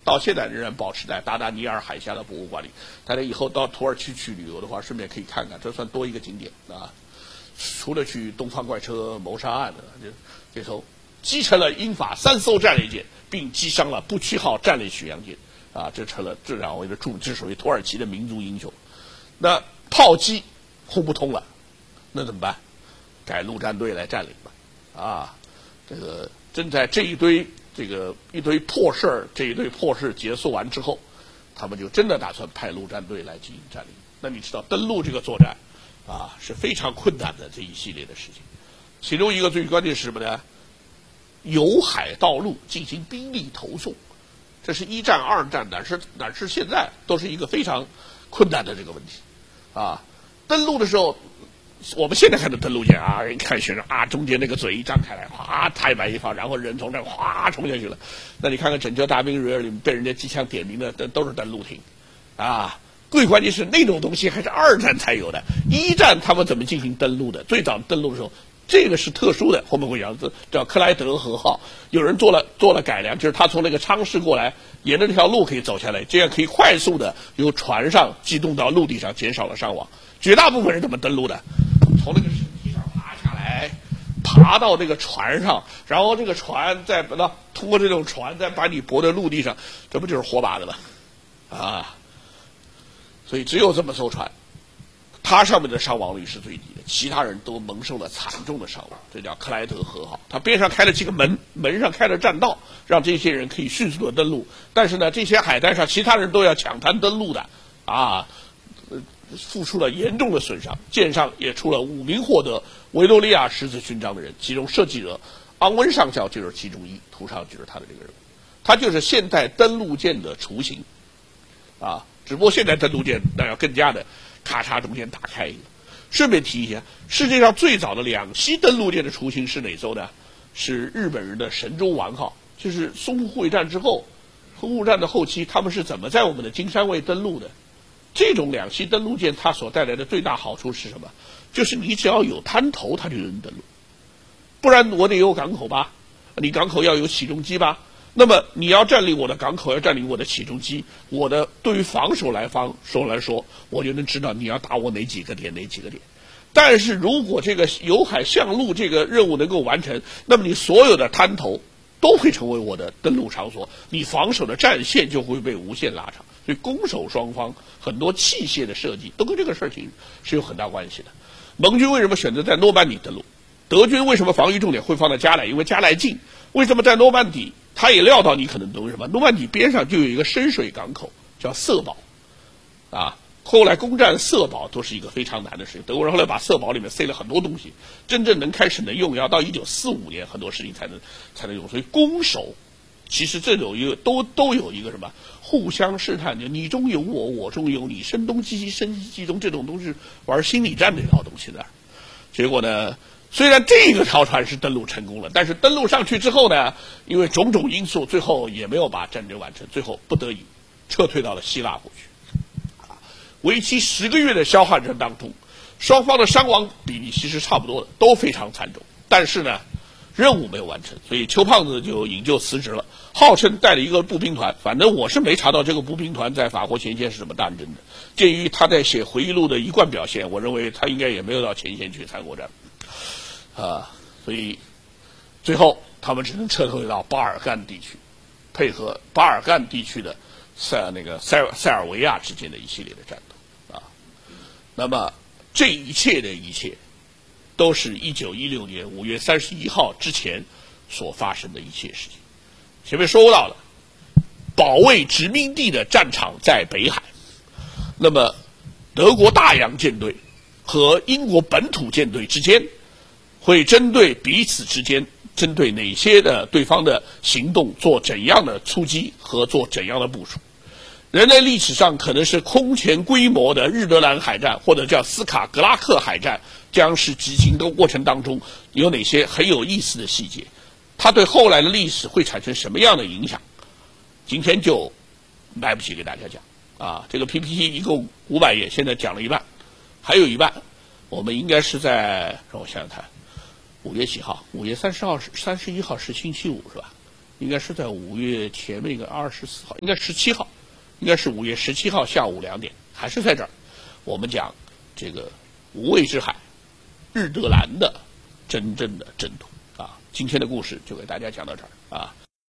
到现在仍然保持在达达尼尔海峡的博物馆里。大家以后到土耳其去旅游的话，顺便可以看看，这算多一个景点啊。除了去东方怪车谋杀案的，这时候击沉了英法3艘战列舰，并击伤了不屈号战列巡洋舰啊，这两位的这属于土耳其的民族英雄。那炮击轰不通了，那怎么办？改陆战队来占领吧。啊，这个正在一堆破事结束完之后，他们就真的打算派陆战队来进行占领。那你知道登陆这个作战啊是非常困难的这一系列的事情，其中一个最关键是什么呢？由海到陆进行兵力投送，这是一战、二战哪是现在都是一个非常困难的这个问题啊。登陆的时候，我们现在看的登陆舰啊，人看学生啊，中间那个嘴一张开来，哗，太白一放，然后人从这哗冲下去了。那你看看拯救大兵瑞尔里面被人家机枪点名的，都是登陆艇啊。最关键是那种东西还是二战才有的，一战他们怎么进行登陆的？最早登陆的时候，这个是特殊的，后面会讲，叫克莱德河号，有人做了改良，就是他从那个昌市过来，沿着这条路可以走下来，这样可以快速的由船上机动到陆地上，减少了伤亡。绝大部分人怎么登陆的？从那个石梯上爬下来，爬到这个船上，然后这个船再把它通过这种船再把你泊在陆地上，这不就是活靶的吗？啊！所以只有这么艘船，它上面的伤亡率是最低的，其他人都蒙受了惨重的伤亡。这叫克莱德河号，它边上开了几个门，门上开了栈道，让这些人可以迅速的登陆。但是呢，这些海滩上其他人都要抢滩登陆的啊，付出了严重的损伤。舰上也出了5名获得维多利亚十字勋章的人，其中设计者昂温上校就是其中一，图上就是他的这个人物，他就是现代登陆舰的雏形啊。只不过现在登陆舰那要更加的咔嚓中间打开一个。顺便提一下，世界上最早的两栖登陆舰的雏形是哪艘呢？是日本人的神舟丸号，就是淞沪会战之后，淞沪战的后期，他们是怎么在我们的金山卫登陆的？这种两栖登陆舰它所带来的最大好处是什么？就是你只要有滩头，它就能登陆。不然我得有港口吧，你港口要有起重机吧。那么你要占领我的港口，要占领我的起重机，我的对于防守来说，我就能知道你要打我哪几个点。但是如果这个由海向陆这个任务能够完成，那么你所有的滩头都会成为我的登陆场所，你防守的战线就会被无限拉长。所以攻守双方很多器械的设计都跟这个事情是有很大关系的。盟军为什么选择在诺曼底登陆？德军为什么防御重点会放在加莱？因为加莱近。为什么在诺曼底？他也料到你可能懂什么。诺曼底边上就有一个深水港口叫色堡，啊，后来攻占色堡都是一个非常难的事情。德国人后来把色堡里面塞了很多东西，真正能开始能用要到1945年很多事情才能用。所以攻守其实这有一个都有一个什么互相试探，就你中有我，我中有你，声东击西，声西击东，这种都是玩心理战这套东西的。结果呢？虽然这个条船是登陆成功了，但是登陆上去之后呢，因为种种因素，最后也没有把战争完成，最后不得已撤退到了希腊过去。为期10个月的消耗战当中，双方的伤亡比例其实差不多的，都非常惨重。但是呢，任务没有完成，所以邱胖子就引咎辞职了，号称带了一个步兵团。反正我是没查到这个步兵团在法国前线是什么战争的。鉴于他在写回忆录的一贯表现，我认为他应该也没有到前线去参过战。所以最后他们只能撤退到巴尔干地区，配合巴尔干地区的塞尔维亚之间的一系列的战斗啊。那么这一切的一切，都是1916年5月31号之前所发生的一切事情。前面说到了，保卫殖民地的战场在北海，那么德国大洋舰队和英国本土舰队之间会针对彼此之间，针对哪些的对方的行动做怎样的出击和做怎样的部署。人类历史上可能是空前规模的日德兰海战，或者叫斯卡格拉克海战，将是进行的过程当中有哪些很有意思的细节，它对后来的历史会产生什么样的影响，今天就来不及给大家讲啊。这个 PPT 一共500页，现在讲了一半，还有一半我们应该是在，让我想想看，5月几号？5月30号、31号是星期五是吧？ 应该是在5月前面一个24号，应该17号，应该是5月17号下午2点，还是在这儿，我们讲这个无畏之海，日德兰的真正的征途啊。今天的故事就给大家讲到这儿啊。